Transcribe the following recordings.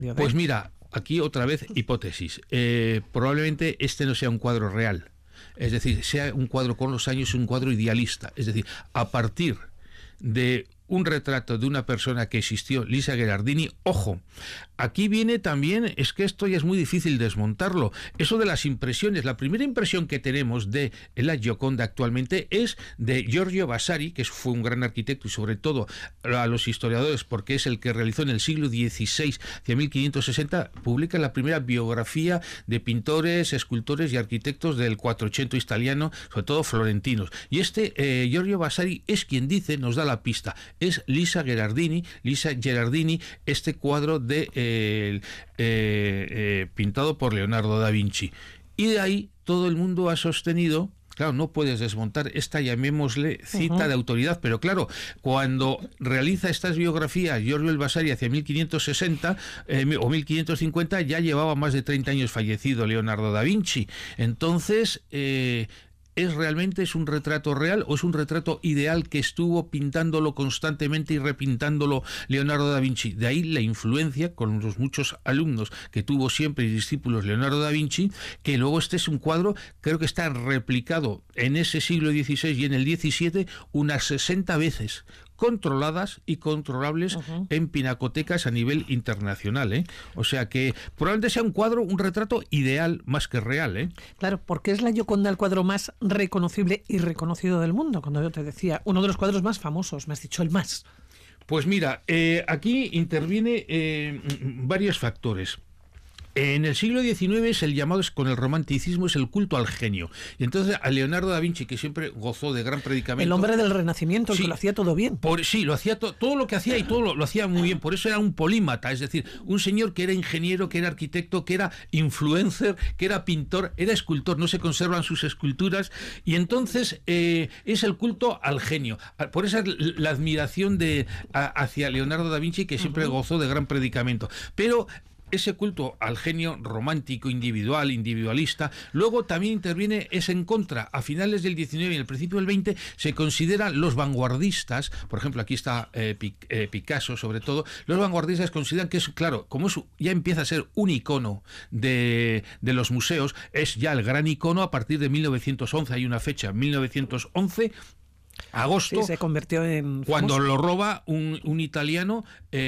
Pues mira, aquí otra vez hipótesis. Probablemente este no sea un cuadro real. Es decir, sea un cuadro con los años, un cuadro idealista. Es decir, a partir de un retrato de una persona que existió, Lisa Gherardini. Ojo, aquí viene también, es que esto ya es muy difícil desmontarlo, eso de las impresiones. La primera impresión que tenemos de la Gioconda actualmente es de Giorgio Vasari, que fue un gran arquitecto y sobre todo a los historiadores, porque es el que realizó en el siglo XVI, hacia 1560, publica la primera biografía de pintores, escultores y arquitectos del 480 italiano, sobre todo florentinos. Y Giorgio Vasari es quien dice, nos da la pista, es Lisa Gherardini, este cuadro pintado por Leonardo da Vinci. Y de ahí todo el mundo ha sostenido, claro, no puedes desmontar esta, llamémosle, cita de autoridad, pero claro, cuando realiza estas biografías Giorgio Vasari hacia 1560 o 1550, ya llevaba más de 30 años fallecido Leonardo da Vinci. Entonces, ¿es realmente un retrato real o es un retrato ideal que estuvo pintándolo constantemente y repintándolo Leonardo da Vinci? De ahí la influencia con los muchos alumnos que tuvo siempre y discípulos Leonardo da Vinci, que luego este es un cuadro, creo que está replicado en ese siglo XVI y en el XVII unas 60 veces, controladas y controlables en pinacotecas a nivel internacional, O sea que probablemente sea un cuadro, un retrato ideal más que real, Claro, porque es la Gioconda el cuadro más reconocible y reconocido del mundo. Cuando yo te decía, uno de los cuadros más famosos, me has dicho el más. Pues mira, aquí interviene varios factores. En el siglo XIX es el llamado, con el romanticismo, es el culto al genio. Y entonces a Leonardo da Vinci, que siempre gozó de gran predicamento... El hombre del Renacimiento, el que lo hacía todo bien. Sí, lo hacía todo lo que hacía y todo lo hacía muy bien. Por eso era un polímata, es decir, un señor que era ingeniero, que era arquitecto, que era influencer, que era pintor, era escultor. No se conservan sus esculturas. Y entonces es el culto al genio. Por eso es la admiración hacia Leonardo da Vinci, que siempre gozó de gran predicamento. Pero ese culto al genio romántico, individualista, luego también interviene, es en contra. A finales del XIX y el principio del XX se consideran los vanguardistas, por ejemplo, aquí está Picasso sobre todo, los vanguardistas consideran que es, claro, como eso ya empieza a ser un icono de los museos, es ya el gran icono a partir de 1911, hay una fecha, 1911, agosto, sí, se convirtió en cuando famoso. lo roba un italiano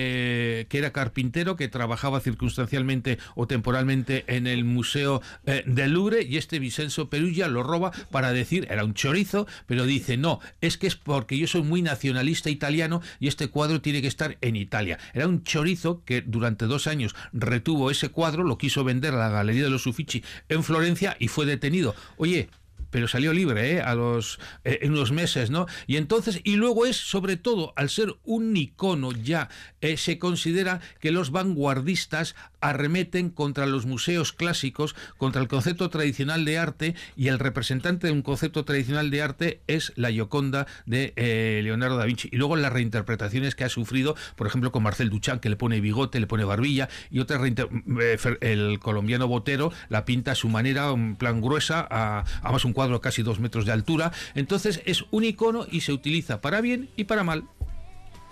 que era carpintero, que trabajaba circunstancialmente o temporalmente en el Museo del Louvre, y Vincenzo Perugia lo roba para decir, era un chorizo, pero dice, no, es que es porque yo soy muy nacionalista italiano y este cuadro tiene que estar en Italia. Era un chorizo que durante 2 años retuvo ese cuadro, lo quiso vender a la Galería de los Uffizi en Florencia y fue detenido. Oye, pero salió libre en unos meses, ¿no? Y entonces, y luego es, sobre todo, al ser un icono ya, se considera que los vanguardistas arremeten contra los museos clásicos, contra el concepto tradicional de arte, y el representante de un concepto tradicional de arte es la Gioconda de Leonardo da Vinci. Y luego las reinterpretaciones que ha sufrido, por ejemplo, con Marcel Duchamp, que le pone bigote, le pone barbilla, y otra el colombiano Botero la pinta a su manera, en plan gruesa, además un cuadro casi 2 metros de altura. Entonces es un icono y se utiliza para bien y para mal.